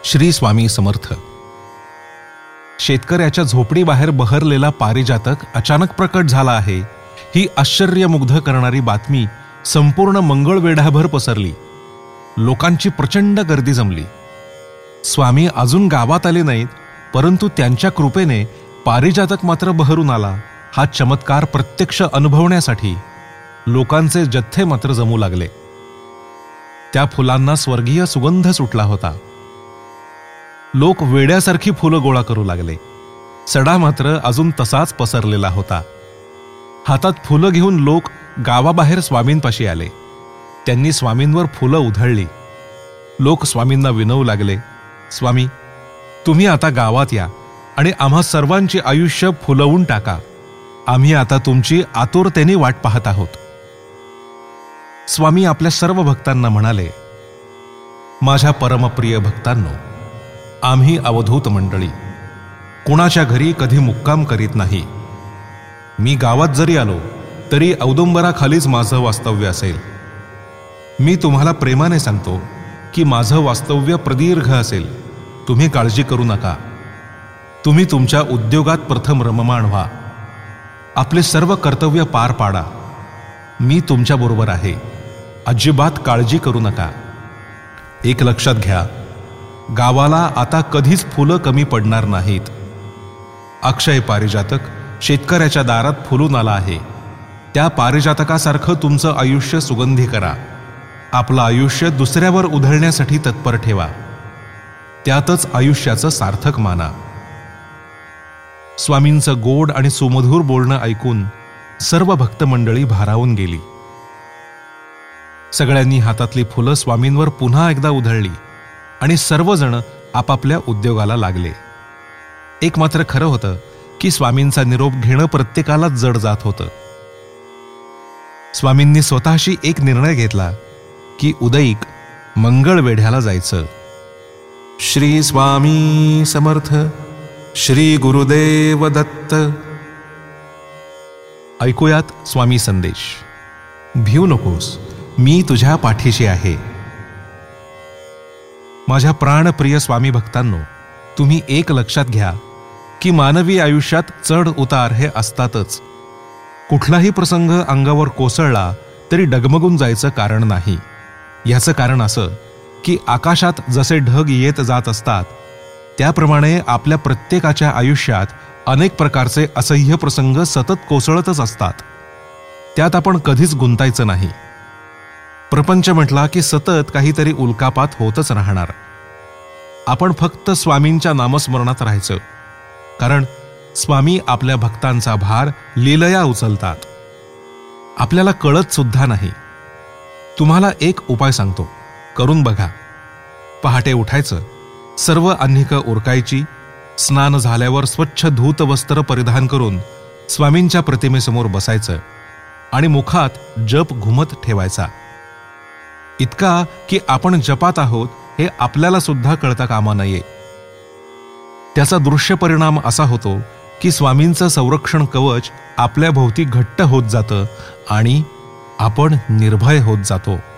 श्री स्वामी समर्थ. शेतकऱ्याच्या झोपडीबाहेर बहरलेला पारिजातक अचानक प्रकट झाला आहे, ही आश्चर्यमुग्ध करणारी बातमी संपूर्ण मंगळवेढाभर पसरली. लोकांची प्रचंड गर्दी जमली. स्वामी अजून गावात आले नाहीत, परंतु त्यांच्या कृपेने पारिजातक मात्र बहरून आला. हा चमत्कार प्रत्यक्ष अनुभवण्यासाठी लोकांचे जथ्थे मात्र जमू लागले. त्या फुलांना स्वर्गीय सुगंध सुटला होता. लोक वेड्यासारखी फुलं गोळा करू लागले. सडा मात्र अजून तसाच पसरलेला होता. हातात फुलं घेऊन लोक गावाबाहेर स्वामींपाशी आले. त्यांनी स्वामींवर फुलं उधळली. लोक स्वामींना विनवू लागले, स्वामी, तुम्ही आता गावात या आणि आम्हा सर्वांची आयुष्य फुलवून टाका. आम्ही आता तुमची आतुरतेने वाट पाहत आहोत. स्वामी आपल्या सर्व भक्तांना म्हणाले, माझ्या परमप्रिय भक्तांनो, आम्ही अवधूत मंडळी कुणाच्या घरी कधी मुक्काम करीत नाही. मी गावात जरी आलो तरी औदुंबराखालीच माझं वास्तव्य असेल. मी तुम्हाला प्रेमाने सांगतो की माझं वास्तव्य प्रदीर्घ असेल. तुम्ही काळजी करू नका. तुम्ही तुमच्या उद्योगात प्रथम रममाण व्हा. आपले सर्व कर्तव्य पार पाडा. मी तुमच्याबरोबर आहे. अजिबात काळजी करू नका. एक लक्षात घ्या, गावाला आता कधीच फुलं कमी पडणार नाहीत. अक्षय पारिजातक शेतकऱ्याच्या दारात फुलून आला आहे. त्या पारिजातकासारखं तुमचं आयुष्य सुगंधी करा. आपलं आयुष्य दुसऱ्यावर उधळण्यासाठी तत्पर ठेवा. त्यातच आयुष्याचं सार्थक माना. स्वामींचं गोड आणि सुमधुर बोलणं ऐकून सर्व भक्तमंडळी भारावून गेली. सगळ्यांनी हातातली फुलं स्वामींवर पुन्हा एकदा उधळली आणि सर्वजण आपापल्या उद्योगाला लागले. एक मात्र खरं होतं की स्वामींचा निरोप घेणं प्रत्येकालाच जड जात होतं. स्वामींनी स्वतःशी एक निर्णय घेतला की उदयिक मंगळवेढ्याला जायचं. श्री स्वामी समर्थ. श्री गुरुदेव दत्त. ऐकूयात स्वामी संदेश. भिऊ नकोस, मी तुझ्या पाठीशी आहे. माझ्या प्राणप्रिय स्वामी भक्तांनो, तुम्ही एक लक्षात घ्या की मानवी आयुष्यात चढ उतार हे असतातच. कुठलाही प्रसंग अंगावर कोसळला तरी डगमगून जायचं कारण नाही. याचं कारण असं की आकाशात जसे ढग येत जात असतात, त्याप्रमाणे आपल्या प्रत्येकाच्या आयुष्यात अनेक प्रकारचे असह्य प्रसंग सतत कोसळतच असतात. त्यात आपण कधीच गुंतायचं नाही. प्रपंच म्हटला की सतत काहीतरी उल्कापात होतच राहणार. आपण फक्त स्वामींच्या नामस्मरणात राहायचं, कारण स्वामी आपल्या भक्तांचा भार लीलया उचलतात. आपल्याला कळत सुद्धा नाही. तुम्हाला एक उपाय सांगतो, करून बघा. पहाटे उठायचं, सर्व आह्निकं उरकायची, स्नान झाल्यावर स्वच्छ धूत वस्त्र परिधान करून स्वामींच्या प्रतिमेसमोर बसायचं आणि मुखात जप घुमत ठेवायचा. इतका की आपण जपात आहोत हे आपल्याला सुद्धा कळता कामा नये. त्याचा दृश्य परिणाम असा होतो की स्वामींचं संरक्षण कवच आपल्या भोवती घट्ट होत जातं आणि आपण निर्भय होत जातो.